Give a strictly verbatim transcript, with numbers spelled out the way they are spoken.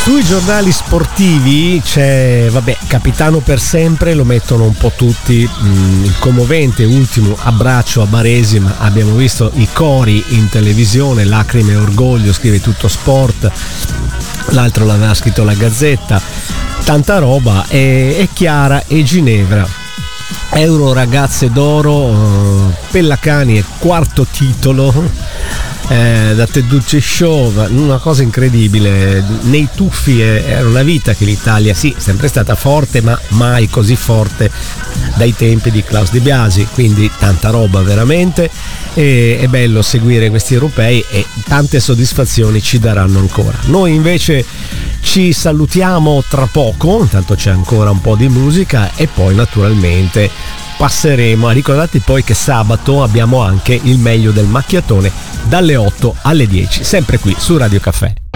Sui giornali sportivi c'è, vabbè, capitano per sempre, lo mettono un po' tutti, mm, il commovente ultimo abbraccio a Baresi, ma abbiamo visto i cori in televisione, lacrime e orgoglio, scrive Tutto Sport, l'altro l'aveva scritto la Gazzetta, tanta roba, e, e Chiara e Ginevra. Euro Ragazze d'Oro, Pellacani è quarto titolo. Eh, da Teducci Show, una cosa incredibile. Nei tuffi era una vita che l'Italia, sì, è sempre stata forte, ma mai così forte dai tempi di Klaus Di Biasi, quindi tanta roba veramente, e è bello seguire questi europei e tante soddisfazioni ci daranno ancora. Noi invece ci salutiamo tra poco, intanto c'è ancora un po' di musica e poi naturalmente passeremo a ricordarti poi che sabato abbiamo anche il meglio del macchiatone dalle otto alle dieci, sempre qui su Radio Caffè.